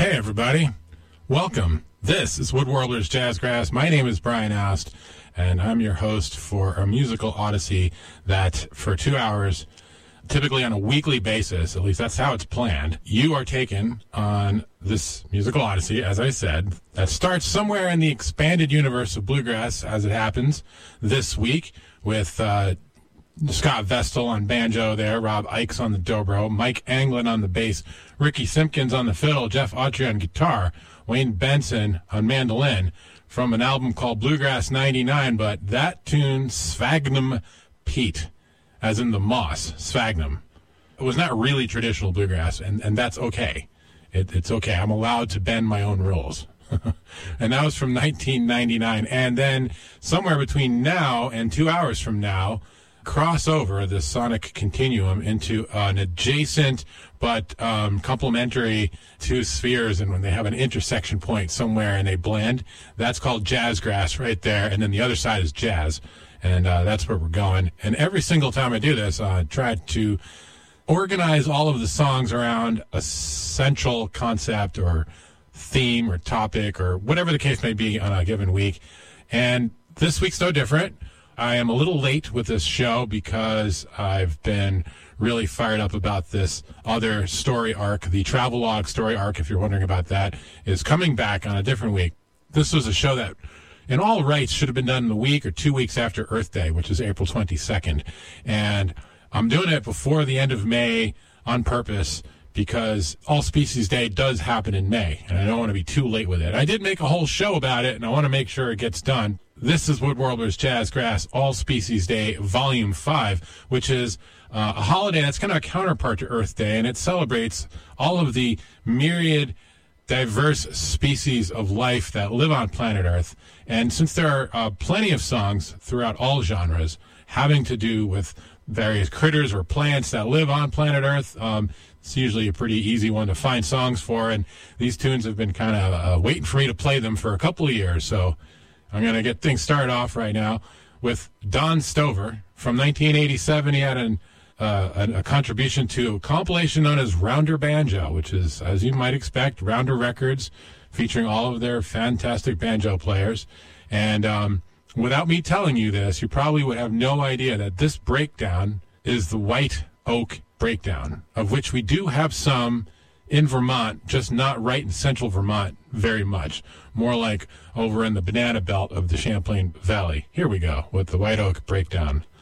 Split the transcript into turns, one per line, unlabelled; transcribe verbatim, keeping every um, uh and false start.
Hey, everybody. Welcome. This is Woodwarblers Jazzgrass. My name is Brian Oust, and I'm your host for a musical odyssey that, for two hours, typically on a weekly basis, at least that's how it's planned, you are taken on this musical odyssey, as I said, that starts somewhere in the expanded universe of bluegrass, as it happens, this week, with uh, Scott Vestal on banjo there, Rob Ikes on the dobro, Mike Anglin on the bass, Ricky Simpkins on the fiddle, Jeff Autry on guitar, Wayne Benson on mandolin, from an album called Bluegrass ninety-nine, but that tune, Sphagnum Pete, as in the moss, sphagnum. It was not really traditional bluegrass, and, and that's okay. It, it's okay. I'm allowed to bend my own rules. And that was from nineteen ninety-nine. And then somewhere between now and two hours from now, cross over the sonic continuum into an adjacent but um, complementary two spheres, and when they have an intersection point somewhere and they blend, that's called jazzgrass right there, and then the other side is jazz, and uh, that's where we're going. And every single time I do this, I try to organize all of the songs around a central concept or theme or topic or whatever the case may be on a given week, and this week's no different. I am a little late with this show because I've been really fired up about this other story arc. The Travelogue story arc, if you're wondering about that, is coming back on a different week. This was a show that, in all rights, should have been done in a week or two weeks after Earth Day, which is April twenty-second. And I'm doing it before the end of May on purpose because All Species Day does happen in May, and I don't want to be too late with it. I did make a whole show about it, and I want to make sure it gets done. This is Woodwarblers Jazzgrass All Species Day Volume five, which is uh, a holiday that's kind of a counterpart to Earth Day, and it celebrates all of the myriad, diverse species of life that live on planet Earth. And since there are uh, plenty of songs throughout all genres having to do with various critters or plants that live on planet Earth, um, it's usually a pretty easy one to find songs for, and these tunes have been kind of uh, waiting for me to play them for a couple of years, so I'm going to get things started off right now with Don Stover. From nineteen eighty-seven, he had an, uh, a, a contribution to a compilation known as Rounder Banjo, which is, as you might expect, Rounder Records, featuring all of their fantastic banjo players. And um, without me telling you this, you probably would have no idea that this breakdown is the White Oak Breakdown, of which we do have some in Vermont, just not right in central Vermont very much. More like over in the banana belt of the Champlain Valley. Here we go with the White Oak Breakdown.